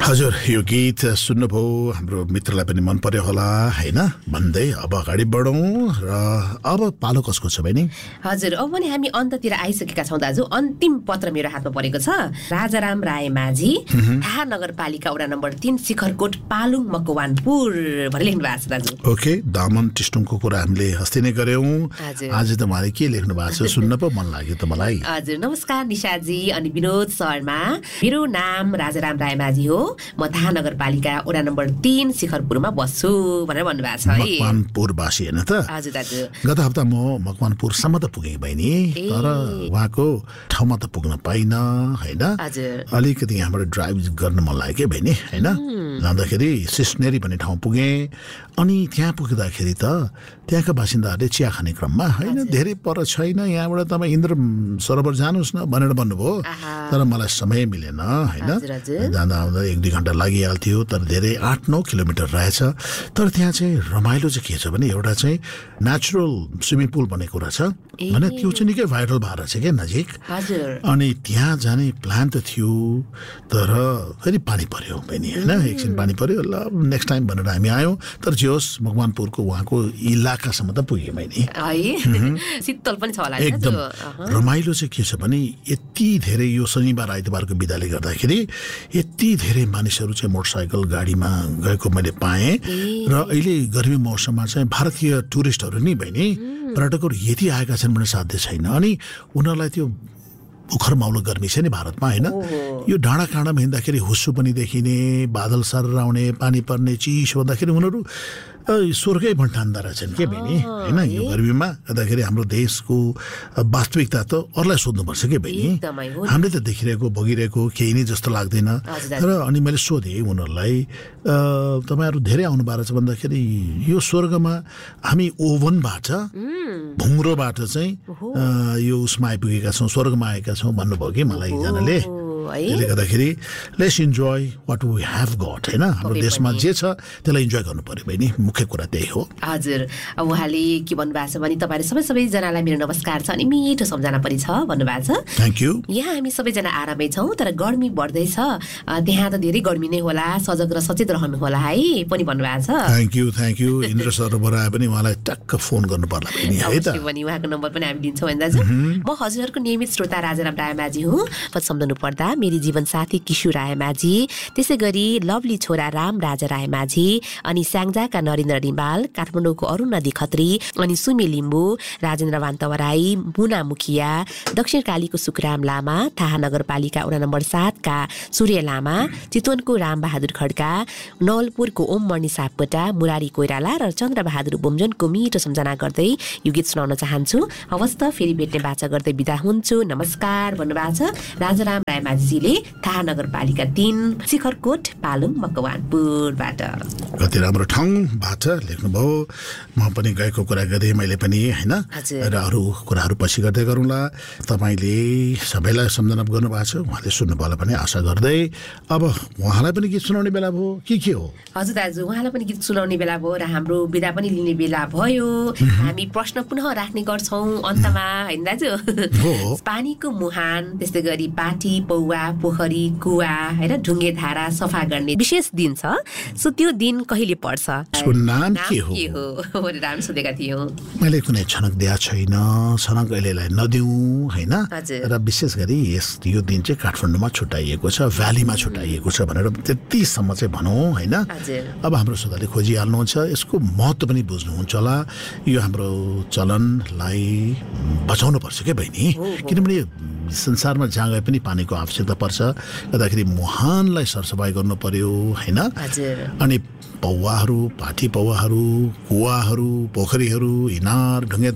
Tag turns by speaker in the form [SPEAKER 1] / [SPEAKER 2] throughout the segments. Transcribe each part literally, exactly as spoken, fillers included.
[SPEAKER 1] हजुर यो गीत सुन्नुभयो हाम्रो मित्रलाई पनि मन पर्यो होला हैन भन्दै अब अगाडि बढौं र अब पालो कसको छ बहिनी?
[SPEAKER 2] हजुर अब पनि हामी अन्ततिर आइसकेका छौं दाजु। अन्तिम पत्र मेरो हातमा परेको छ। राजाराम राय माझी, थाहा नगरपालिका वडा नम्बर तीन, शिखरकोट, पालुङ, मकवानपुर भनेर लेख्नु भएको छ दाजु।
[SPEAKER 1] ओके, दामन टिस्टुङको कुरा हामीले हस्ती नै गर्यौं। आज त उहाँले के लेख्नु भएको छ सुन्न पो मन लाग्यो त मलाई।
[SPEAKER 2] हजुर, नमस्कार निशाजी अनि विनोद शर्मा। मेरो नाम राजाराम राय माझी हो। म थाहा नगरपालिका वडा नम्बर तीन, शिखरपुरमा बस्छु भनेर भन्नुभएको छ है।
[SPEAKER 1] मकवानपुर वासी हैन त?
[SPEAKER 2] हजुर दाजु।
[SPEAKER 1] गत हप्ता म मकवानपुरसम्म त पुगेँ बहिनी, तर उहाँको ठाउँमा त पुग्न पाइन हैन।
[SPEAKER 2] हजुर।
[SPEAKER 1] अलिकति यहाँबाट ड्राइभ गर्न मन लाग्यो बहिनी हैन। जाँदाखेरि सिस्नेरी भन्ने ठाउँ पुगेँ। अनि त्यहाँ पुग्दाखेरि त त्यहाँका बासिन्दाहरूले चिया खाने क्रममा हैन धेरै पर छैन, यहाँबाट तपाईँ इन्द्र सरोवर जानुहोस् न भनेर भन्नुभयो। तर मलाई समय मिलेन हैन। जाँदा आउँदा एक दुई घन्टा लागिहाल्थ्यो, तर धेरै आठ नौ किलोमिटर रहेछ। तर त्यहाँ चाहिँ रमाइलो चाहिँ के छ भने एउटा चाहिँ नेचुरल स्विमिङ पुल बनेको रहेछ भने त्यो चाहिँ निकै भाइरल भएर छ क्या नजिक। अनि त्यहाँ जाने प्लान त थियो, तर फेरि पानी पर्यो बहिनी होइन। एकछिन पानी पर्यो, ल नेक्स्ट टाइम भनेर हामी आयौँ। तर जे होस् मकवानपुरको उहाँको इलाकासम्म त पुग्यो बहिनी।
[SPEAKER 2] शीतल पनि छ होला।
[SPEAKER 1] एकदम रमाइलो चाहिँ के छ भने यति धेरै यो शनिबार आइतबारको बिदाले गर्दाखेरि यति धेरै मानिसहरू चाहिँ मोटरसाइकल गाडीमा गएको मैले पाएँ। र अहिले गर्मी मौसममा चाहिँ भारतीय टुरिस्टहरू नि बहिनी पर्यटकहरू यति आएका छन् भने साध्य छैन। अनि उनीहरूलाई त्यो उखर माउलो गर्मी छ नि भारतमा होइन। यो डाँडा काँडामा हिँड्दाखेरि हुस्सु पनि देखिने, बादल सर आउने, पानी पर्ने, चिसो भन्दाखेरि उनीहरू स्वर्गै भन्ठान्दा रहेछन् के बहिनी होइन। यो गर्मीमा गर्दाखेरि हाम्रो देशको वास्तविकता त अरूलाई सोध्नुपर्छ के बहिनी। हामीले त देखिरहेको भोगिरहेको केही नै जस्तो लाग्दैन। तर अनि मैले सोधेँ उनीहरूलाई, तपाईँहरू धेरै आउनु भएको छ भन्दाखेरि यो स्वर्गमा हामी ओभनबाट भुङ्रोबाट चाहिँ यो उसमा आइपुगेका छौँ, स्वर्गमा आएका छौँ भन्नुभयो कि मलाई एकजनाले। त्यसले गर्दाखेरि let's enjoy what we have got होइन। हाम्रो देशमा जे छ त्यसलाई इन्जोय गर्नु पर्यो बहिनी, मुख्य कुरा त्यही हो।
[SPEAKER 2] हजुर, अब उहाँले के भन्नुभएको छ भने तपाईँहरू सबै सबैजनालाई मेरो नमस्कार छ अनि मिठो सम्झना पनि छ भन्नुभएको छ।
[SPEAKER 1] Thank you. यहाँ
[SPEAKER 2] हामी सबैजना आरामै छौँ, तर गर्मी बढ्दैछ, त्यहाँ त धेरै गर्मी नै होला, सजग र सचेत रहनु होला है पनि भन्नुभएको छ।
[SPEAKER 1] Thank you thank you. Indra सरोवर आए पनि उहाँलाई टक्क फोन गर्नु पर्ला बहिनी है त।
[SPEAKER 2] भने उहाँको नम्बर पनि हामी दिन्छौँ होइन दाजु। म हजुरहरूको नियमित श्रोता राजाराम राय माझी हुँ। सम्झनु पर्दा मेरी जीवनसाथी किशोर राय माझी, त्यसै गरी लभली छोरा राम राजा राय माझी, अनि स्याङ्जाका नरेन्द्र रिमाल, काठमाडौँको अरुण नदी खत्री, अनि सुमी लिम्बू, राजेन्द्र वान्तवराई, मुना मुखिया, दक्षिण कालीको सुखराम लामा, थाहा नगरपालिका वडा नम्बर सातका सूर्य लामा, चितवनको रामबहादुर खड्का, नवलपुरको ओम मणि सापकोटा, मुरारी कोइराला र चन्द्रबहादुर बोम्जनको मिठो सम्झना गर्दै यो गीत सुनाउन चाहन्छु। हवस् त फेरि भेट्ने बाचा गर्दै बिदा हुन्छु, नमस्कार भन्नुभएको छ राजाराम राय माझीले, थाहा नगरपालिका तीन, शिखरकोट, पालुङ, मकवानपुरबाट।
[SPEAKER 1] कति राम्रो ठाउँबाट लेख्नुभयो। म पनि गएको कुरा गरेँ मैले पनि होइन, र अरू कुराहरू पछि गर्दै गरौँला। तपाईँले सबैलाई सम्झना गर्नुभएको छ, उहाँले सुन्नुभयो होला पनि आशा गर्दै अब उहाँलाई पनि गीत सुनाउने बेला भयो कि के हो?
[SPEAKER 2] हजुर दाजु, उहाँलाई पनि गीत सुनाउने बेला भयो र हाम्रो बिदा पनि लिने बेला भयो। हामी प्रश्न पुनः राख्ने गर्छौँ अन्तमा होइन दाजु। पानीको मुहान, त्यस्तै गरी पाटी, पौवा, पोखरी, कुवा होइन, ढुङ्गे धारा सफा गर्ने विशेष दिन छ, सो त्यो दिन कहिले पर्छ?
[SPEAKER 1] यसको नाम के हो?
[SPEAKER 2] के हो भनेर हामी सोधेका थियौँ।
[SPEAKER 1] मैले कुनै छनक दिएको छैन, छनक अहिलेलाई नदिउँ होइन। र विशेष गरी यस यो दिन चाहिँ काठमाडौँमा छुट्याइएको छ, भ्यालीमा छुट्याइएको छ भनेर त्यतिसम्म चाहिँ भनौँ होइन। अब हाम्रो श्रोताले खोजिहाल्नुहुन्छ, यसको महत्त्व पनि बुझ्नुहुन्छ होला। यो हाम्रो चलनलाई बचाउनु पर्छ क्या बहिनी, किनभने संसारमा जहाँ गए पनि पानीको आवश्यकता पर्छ। गर्दाखेरि मुहानलाई सरसफाइ गर्नु पर्यो होइन। अनि पौवाहरू, पाठी पौवाहरू, कुवाहरू, पोखरीहरू, इनार, ढुङ्गे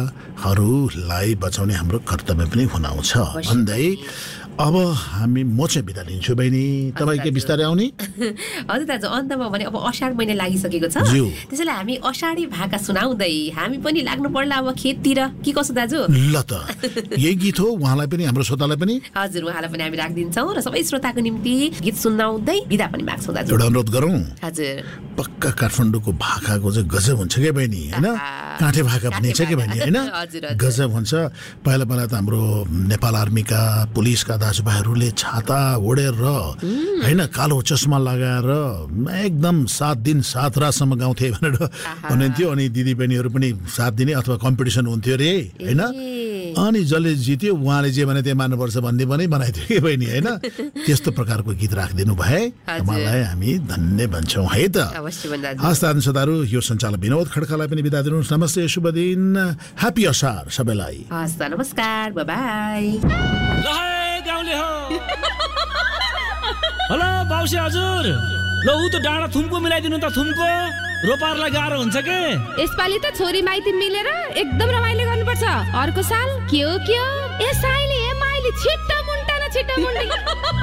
[SPEAKER 1] धाराहरूलाई बचाउने हाम्रो कर्तव्य पनि हुनाउँछ भन्दै अब हामी म चाहिँ बिदा लिन्छु बहिनी, तपाईँ के बिस्तारै आउने?
[SPEAKER 2] हजुर दाजु, अन्तमा भने अब अषाढ महिना लागिसकेको छ, त्यसैले हामी अषाढी भाका सुनाउँदै हामी पनि लाग्नु पर्ला अब खेततिर के कसो दाजु?
[SPEAKER 1] ल त यही गीत हो, उहाँलाई पनि हाम्रो श्रोतालाई पनि।
[SPEAKER 2] हजुर, उहाँलाई पनि हामी राखिदिन्छौँ र सबै श्रोताको निम्ति गीत सुनाउँदै बिदा पनि माग्छौँ दाजु।
[SPEAKER 1] एउटा अनुरोध गरौँ।
[SPEAKER 2] हजुर,
[SPEAKER 1] पक्का काठमाडौँको भाकाको चाहिँ गजब हुन्छ क्या बहिनी होइन। काठे भाका भनिन्छ कि बहिनी होइन, गजब हुन्छ। पहिला पहिला त हाम्रो नेपाल आर्मीका पुलिसका दाजुभाइहरूले छाता ओढेर होइन कालो चस्मा लगाएर एकदम सात दिन सात रातसम्म गाउँथे भनेर भन्नुहुन्थ्यो। अनि दिदीबहिनीहरू पनि साथ दिने अथवा कम्पिटिसन हुन्थ्यो अरे होइन। अनि जसले जित्यो उहाँले जे भने त्यो मान्नुपर्छ भन्ने पनि बनाइदियो कि बहिनी होइन। त्यस्तो प्रकारको गीत राखिदिनु भए मलाई हामी धन्य भन्छौँ है त। हस् त श्रोताहरू, यो सञ्चालक विनोद खड्कालाई पनि बिदा दिनुहोस्। नमस्ते, शुभ दिन, ह्याप्पी असार सबैलाई।
[SPEAKER 2] हस् त, नमस्कार, बाइ बाइ।
[SPEAKER 3] गाउँले हो हेलो बाउसी हजुर, ल ऊ त डाँडा थुम्को मिलाइदिनु त। थुम्को रोपारलाई गाह्रो हुन्छ के।
[SPEAKER 4] यसपालि त छोरी माइती मिलेर एकदम रमाइलो गर्नुपर्छ। अर्को साल के हो के हो ए साइली ए माइली छिट्टा मुन्टा न छिट्टा मुन्टी